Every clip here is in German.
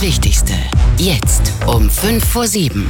Das Wichtigste. Jetzt um 6:55.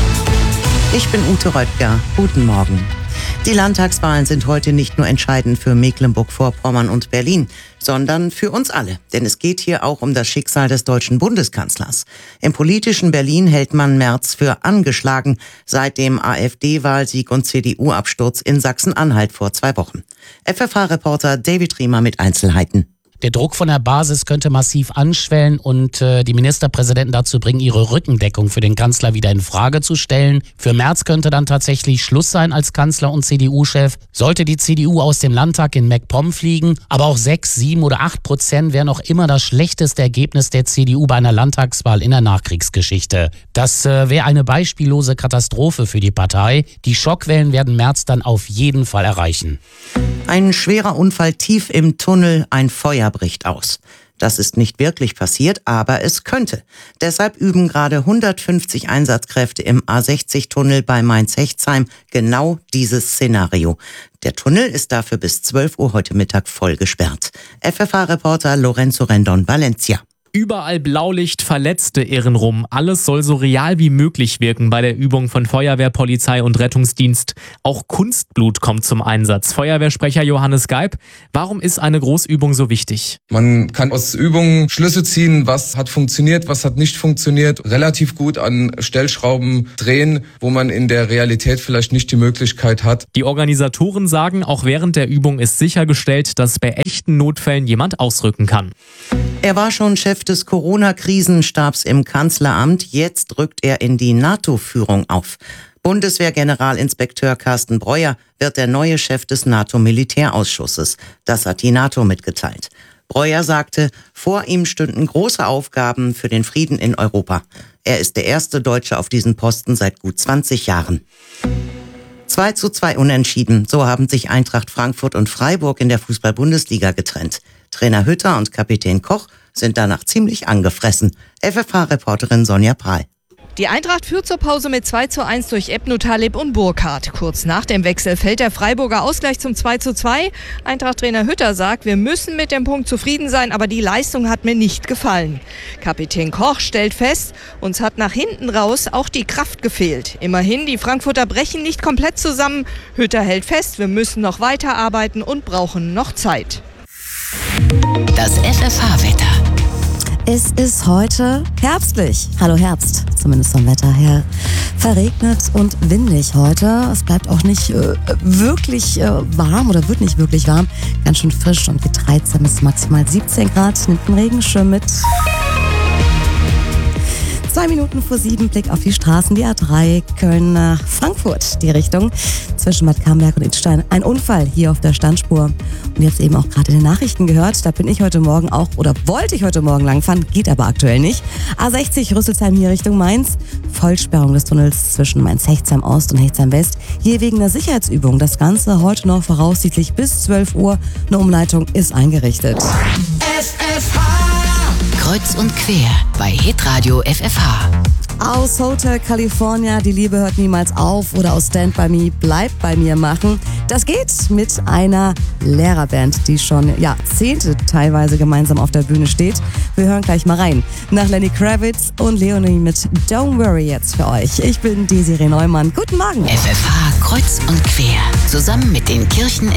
Ich bin Ute Röttger. Guten Morgen. Die Landtagswahlen sind heute nicht nur entscheidend für Mecklenburg-Vorpommern und Berlin, sondern für uns alle. Denn es geht hier auch um das Schicksal des deutschen Bundeskanzlers. Im politischen Berlin hält man Merz für angeschlagen seit dem AfD-Wahlsieg und CDU-Absturz in Sachsen-Anhalt vor 2 Wochen. FFH-Reporter David Riemer mit Einzelheiten. Der Druck von der Basis könnte massiv anschwellen und die Ministerpräsidenten dazu bringen, ihre Rückendeckung für den Kanzler wieder in Frage zu stellen. Für Merz könnte dann tatsächlich Schluss sein als Kanzler und CDU-Chef. Sollte die CDU aus dem Landtag in MacPom fliegen, aber auch 6, 7 oder 8% wäre noch immer das schlechteste Ergebnis der CDU bei einer Landtagswahl in der Nachkriegsgeschichte. Das wäre eine beispiellose Katastrophe für die Partei. Die Schockwellen werden Merz dann auf jeden Fall erreichen. Ein schwerer Unfall tief im Tunnel, ein Feuer bricht aus. Das ist nicht wirklich passiert, aber es könnte. Deshalb üben gerade 150 Einsatzkräfte im A60-Tunnel bei Mainz-Hechtsheim genau dieses Szenario. Der Tunnel ist dafür bis 12 Uhr heute Mittag voll gesperrt. FFH-Reporter Lorenzo Rendon, Valencia. Überall Blaulicht, Verletzte irren rum. Alles soll so real wie möglich wirken bei der Übung von Feuerwehr, Polizei und Rettungsdienst. Auch Kunstblut kommt zum Einsatz. Feuerwehrsprecher Johannes Geib, warum ist eine Großübung so wichtig? Man kann aus Übungen Schlüsse ziehen, was hat funktioniert, was hat nicht funktioniert. Relativ gut an Stellschrauben drehen, wo man in der Realität vielleicht nicht die Möglichkeit hat. Die Organisatoren sagen, auch während der Übung ist sichergestellt, dass bei echten Notfällen jemand ausrücken kann. Er war schon Chef des Corona-Krisenstabs im Kanzleramt. Jetzt rückt er in die NATO-Führung auf. Bundeswehrgeneralinspekteur Carsten Breuer wird der neue Chef des NATO-Militärausschusses. Das hat die NATO mitgeteilt. Breuer sagte, vor ihm stünden große Aufgaben für den Frieden in Europa. Er ist der erste Deutsche auf diesem Posten seit gut 20 Jahren. 2:2 unentschieden. So haben sich Eintracht Frankfurt und Freiburg in der Fußball-Bundesliga getrennt. Trainer Hütter und Kapitän Koch sind danach ziemlich angefressen. FFH-Reporterin Sonja Prahl. Die Eintracht führt zur Pause mit 2:1 durch Ebnu Talib und Burkhardt. Kurz nach dem Wechsel fällt der Freiburger Ausgleich zum 2:2. Eintracht-Trainer Hütter sagt, wir müssen mit dem Punkt zufrieden sein, aber die Leistung hat mir nicht gefallen. Kapitän Koch stellt fest, uns hat nach hinten raus auch die Kraft gefehlt. Immerhin, die Frankfurter brechen nicht komplett zusammen. Hütter hält fest, wir müssen noch weiterarbeiten und brauchen noch Zeit. Das FFH-Wetter. Es ist heute herbstlich. Hallo Herbst, zumindest vom Wetter her. Verregnet und windig heute. Es bleibt auch nicht wirklich warm oder wird nicht wirklich warm. Ganz schön frisch und geht 13 bis maximal 17 Grad. Nimmt den Regenschirm mit. 7:02, Blick auf die Straßen, die A3 Köln nach Frankfurt, die Richtung zwischen Bad Camberg und Idstein. Ein Unfall hier auf der Standspur. Und jetzt eben auch gerade in den Nachrichten gehört, da bin ich heute Morgen auch, oder wollte ich heute Morgen langfahren, geht aber aktuell nicht. A60 Rüsselsheim hier Richtung Mainz. Vollsperrung des Tunnels zwischen Mainz-Hechtsheim Ost und Hechtsheim West. Hier wegen der Sicherheitsübung. Das Ganze heute noch voraussichtlich bis 12 Uhr. Eine Umleitung ist eingerichtet. Kreuz und quer bei Hitradio FFH. Aus Hotel California, die Liebe hört niemals auf, oder aus Stand By Me, bleib bei mir machen. Das geht mit einer Lehrerband, die schon Jahrzehnte teilweise gemeinsam auf der Bühne steht. Wir hören gleich mal rein. Nach Lenny Kravitz und Leonie mit Don't Worry jetzt für euch. Ich bin Desiree Neumann. Guten Morgen. FFH Kreuz und quer. Zusammen mit den Kirchen